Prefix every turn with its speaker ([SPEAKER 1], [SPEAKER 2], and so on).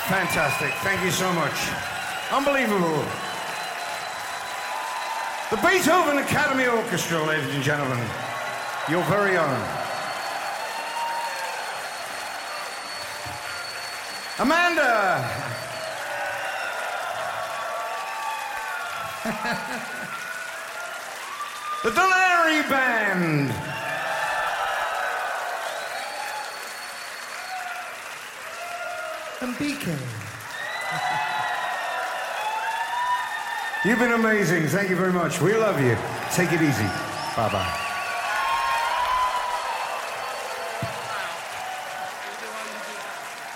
[SPEAKER 1] Fantastic. Thank you so much. Unbelievable. The Beethoven Academy Orchestra, ladies and gentlemen. Your very own. Amanda. The Donnery Band.
[SPEAKER 2] And BK.
[SPEAKER 1] You've been amazing. Thank you very much. We love you. Take it easy. Bye-bye.